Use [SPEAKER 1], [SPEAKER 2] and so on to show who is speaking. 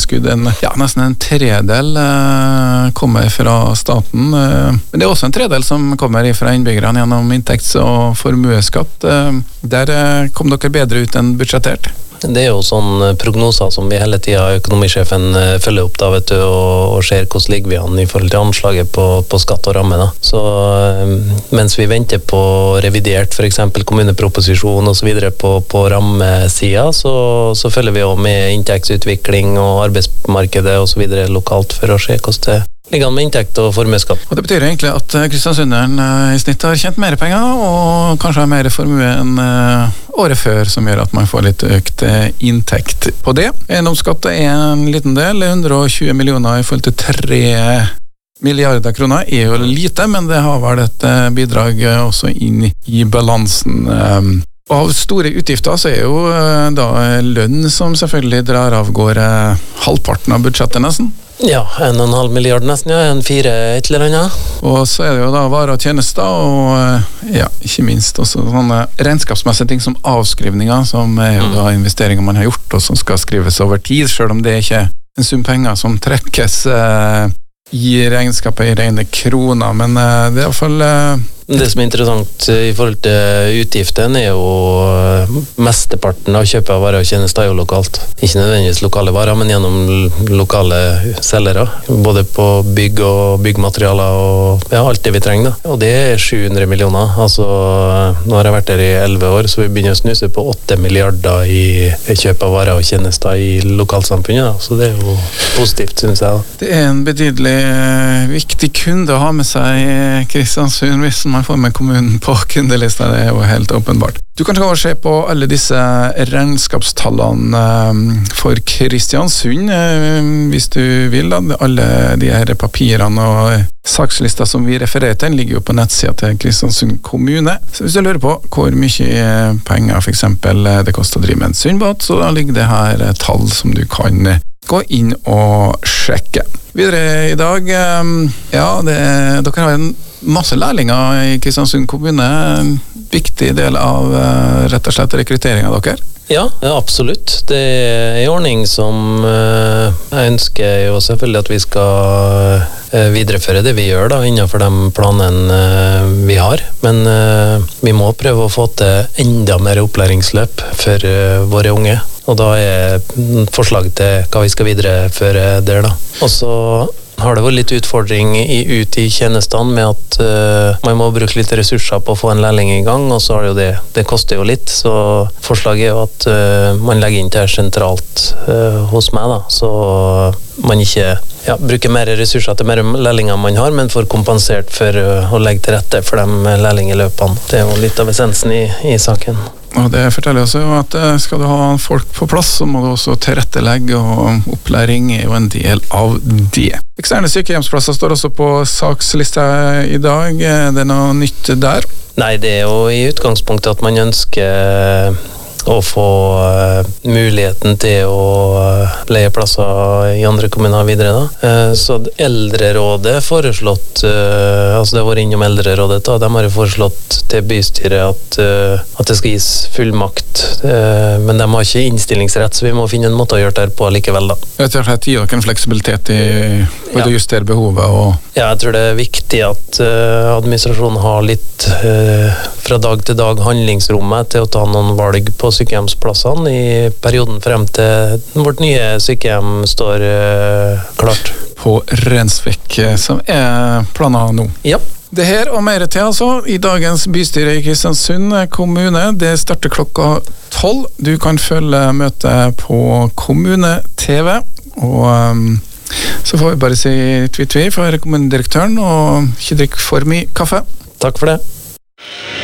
[SPEAKER 1] lønnstilskudd, nesten en tredel kommer fra staten, men det er også en tredel som kommer fra innbyggerne gjennom inntekts- og formueskatt. Der kom dere bedre ut enn budsjettert.
[SPEAKER 2] Det er jo sånn prognoser som vi hele tiden økonomisjefen følger opp da, vet du, og ser hvordan ligger vi an i forhold til anslaget på skatt og ramme da. Så mens vi venter på revidert for eksempel kommuneproposisjon og så videre på rammesiden, så følger vi også med inntektsutvikling og arbeidsmarkedet og så videre lokalt for å se hvordan det ligger an med inntekt og formuesskatt.
[SPEAKER 1] Og det betyr egentlig at Kristiansunderen i snitt har tjent mer penger og kanskje har mer formue enn året før, som gjør at man får litt økt inntekt på det. Eiendomsskatt er en liten del, 120 millioner i forhold til 3 milliarder kroner er jo lite, men det har vært et bidrag også inn i balansen. Av store utgifter så er jo da lønn som selvfølgelig drar av gårde halvparten av budsjettet nesten.
[SPEAKER 2] Ja, 1,5 milliard nesten, ja, 4 et eller annet.
[SPEAKER 1] Og så er det jo da varer og tjenester, og ikke minst også sånne regnskapsmessige ting som avskrivninger, som er jo da investeringer man har gjort, og som skal skrives over tid, selv om det ikke er en sum penger som trekkes i regnskapet i rene kroner, men det er i hvert fall...
[SPEAKER 2] Det som er interessant i forhold til utgiftene er jo mesteparten av kjøpet av varer og tjenester er jo lokalt. Ikke nødvendigvis lokale varer, men gjennom lokale selgere. Både på bygg og byggmaterialer og alt det vi trenger. Da. Og det er 700 millioner. Altså, nå har jeg vært der i 11 år, så vi begynner å snuse på 8 milliarder i kjøp av varer og tjenester i lokalsamfunnet. Da. Så det er jo positivt, synes jeg. Da.
[SPEAKER 1] Det er en betydelig viktig kunde å ha med seg i Kristiansund hvis man får med kommunen på kundelista, det er jo helt åpenbart. Du kan ta og se på alle disse regnskapstallene for Kristiansund, hvis du vil. Da. Alle de her papirene og sakslista som vi refererer til, ligger jo på nettsida til Kristiansund kommune. Så hvis du lurer på hvor mye penger for eksempel det koster å drive med en sundbåt, så da ligger det her tall som du kan gå inn og sjekke. Videre i dag, dere har en masse lærlinger i Kristiansund kommune, en viktig del av rett og slett rekrutteringen av dere?
[SPEAKER 2] Ja, absolutt. Det er en ordning som jeg ønsker jo selvfølgelig at vi skal videreføre det vi gjør da, innenfor de planene vi har. Men vi må prøve å få til enda mer opplæringsløp for våre unge. Og da er forslaget til hva vi skal videreføre der da. Og så har det vært litt utfordring ut i tjenestene med at man må bruke litt ressurser på å få en lærling i gang, og så har det koster jo litt, så forslaget er jo at man legger inn det sentralt hos meg da, så man ikke bruker mer ressurser til mer lærlinger man har, men får kompensert for å legge til rette for de lærlingeløpene. Det er jo litt av essensen i saken.
[SPEAKER 1] Og det forteller også at skal du ha folk på plass, så må du også tilrettelegge, og opplæring er jo en del av det. Eksterne sykehjemsplasser står også på sakslista i dag. Er det noe nytt der?
[SPEAKER 2] Nei, det er jo i utgangspunktet at man ønsker å få muligheten til å leie plasser i andre kommuner videre da. Så Eldrerådet foreslått, altså det har vært innom Eldrerådet da, de har foreslått til bystyret at det skal gis fullmakt, men de har ikke innstillingsrett, så vi må finne en måte å gjøre det på likevel da.
[SPEAKER 1] Jeg tror det gir dere en fleksibilitet i å justere behovet og...
[SPEAKER 2] Ja, jeg tror det er viktig at administrasjonen har litt fra dag til dag handlingsrommet til å ta noen valg på sykehjemsplassene i perioden frem til vårt nye sykehjem står klart.
[SPEAKER 1] På Rensvik, som er planer nå.
[SPEAKER 2] Ja.
[SPEAKER 1] Det her og mer til altså i dagens bystyre i Kristiansund kommune. Det starter klokka 12. Du kan følge møtet på Kommune-TV, og så får vi bare si tvi-tvi for kommunedirektøren, og ikke drikk for mye kaffe.
[SPEAKER 2] Takk for det.